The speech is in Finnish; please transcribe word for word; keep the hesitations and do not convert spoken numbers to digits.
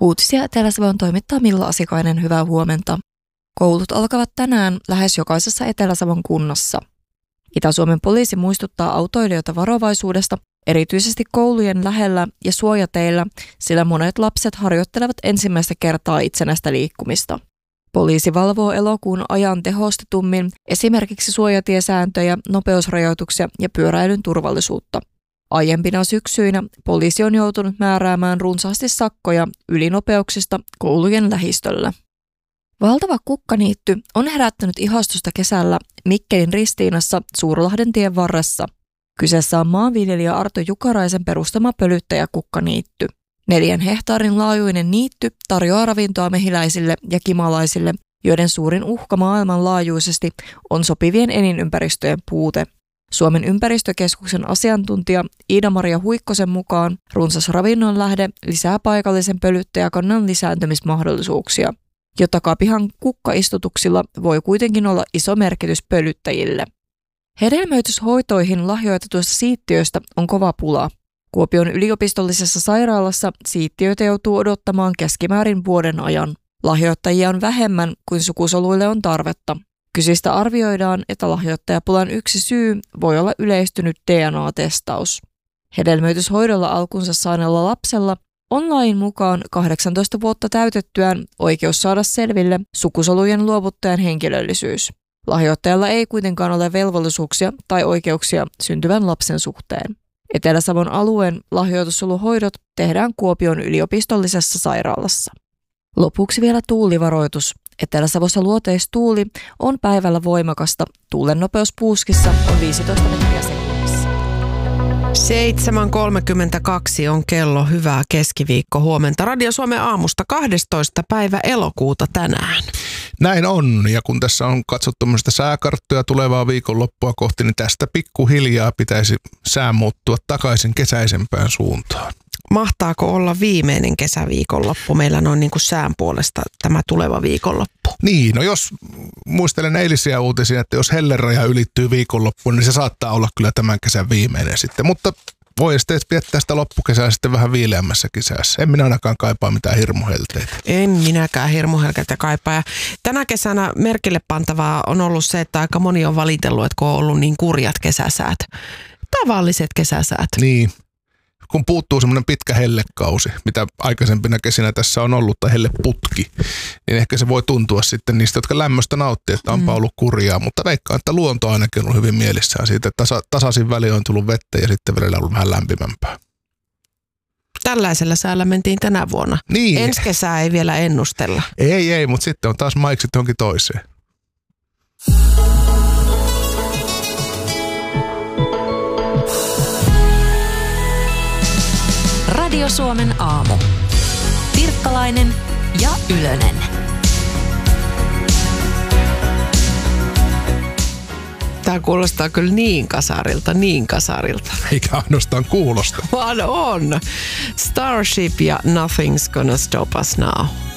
Uutisia Etelä-Savon toimittaa Milla Asikainen, hyvää huomenta. Koulut alkavat tänään lähes jokaisessa Etelä-Savon kunnassa. Itä-Suomen poliisi muistuttaa autoilijoita varovaisuudesta, erityisesti koulujen lähellä ja suojateillä, sillä monet lapset harjoittelevat ensimmäistä kertaa itsenäistä liikkumista. Poliisi valvoo elokuun ajan tehostetummin esimerkiksi suojatiesääntöjä, nopeusrajoituksia ja pyöräilyn turvallisuutta. Aiempina syksyinä poliisi on joutunut määräämään runsaasti sakkoja ylinopeuksista koulujen lähistöllä. Valtava kukkaniitty on herättänyt ihastusta kesällä Mikkelin Ristiinassa Suurlahden tien varressa. Kyseessä on maanviljelijä Arto Jukaraisen perustama pölyttäjäkukkaniitty. Neljän hehtaarin laajuinen niitty tarjoaa ravintoa mehiläisille ja kimalaisille, joiden suurin uhka maailmanlaajuisesti on sopivien elinympäristöjen puute. Suomen ympäristökeskuksen asiantuntija Iida-Maria Huikkosen mukaan runsas ravinnon lähde lisää paikallisen pölyttäjäkannan lisääntymismahdollisuuksia. Jo takapihan kukkaistutuksilla voi kuitenkin olla iso merkitys pölyttäjille. Hedelmöityshoitoihin lahjoitetuista siittiöistä on kova pula. Kuopion yliopistollisessa sairaalassa siittiöitä joutuu odottamaan keskimäärin vuoden ajan. Lahjoittajia on vähemmän kuin sukusoluille on tarvetta. Kyseistä arvioidaan, että lahjoittajapulan yksi syy voi olla yleistynyt D N A-testaus. Hedelmöityshoidolla alkunsa saaneella lapsella on lain mukaan kahdeksantoista vuotta täytettyään oikeus saada selville sukusolujen luovuttajan henkilöllisyys. Lahjoittajalla ei kuitenkaan ole velvollisuuksia tai oikeuksia syntyvän lapsen suhteen. Etelä-Savon alueen lahjoitussoluhoidot tehdään Kuopion yliopistollisessa sairaalassa. Lopuksi vielä tuulivaroitus. Etelä-Savossa luoteistuuli on päivällä voimakasta. Tuulen nopeus puuskissa on viisitoista metriä sekunnissa. seitsemän kolmekymmentäkaksi on kello. Hyvää keskiviikko huomenta. Radio Suomen aamusta kahdestoista päivä elokuuta tänään. Näin on, ja kun tässä on katsottu tämmöistä sääkarttoja tulevaa viikonloppua kohti, niin tästä pikkuhiljaa pitäisi sää muuttua takaisin kesäisempään suuntaan. Mahtaako olla viimeinen kesäviikonloppu meillä noin niin kuin sään puolesta tämä tuleva viikonloppu? Niin, no jos muistelen eilisiä uutisia, että jos helleraja ylittyy viikonloppuun, niin se saattaa olla kyllä tämän kesän viimeinen sitten, mutta voi sitten viettää sitä loppukesää sitten vähän viileämmässä kesässä. En minä ainakaan kaipaa mitään hirmuhelteitä. En minäkään hirmuhelteitä kaipaa. Ja tänä kesänä merkille pantavaa on ollut se, että aika moni on valitellut, että kun on ollut niin kurjat kesäsäät. Tavalliset kesäsäät. Niin. Kun puuttuu semmoinen pitkä hellekausi, mitä aikaisempina kesinä tässä on ollut, tai helleputki, niin ehkä se voi tuntua sitten niistä, jotka lämmöstä nauttii, että onpa ollut kurjaa. Mutta veikkaan, että luonto ainakin on ollut hyvin mielissään siitä, että tasa, tasaisin väliin on tullut vettä ja sitten välillä on ollut vähän lämpimämpää. Tällaisella säällä mentiin tänä vuonna. Niin. Ensi kesää ei vielä ennustella. Ei, ei, mutta sitten on taas maiksit johonkin toiseen. Radio Suomen aamu. Pirkkalainen ja Ylönen. Tämä kuulostaa kyllä niin kasarilta, niin kasarilta. Eikä ainoastaan kuulosta. Vaan on. Starship ja Nothing's Gonna Stop Us Now.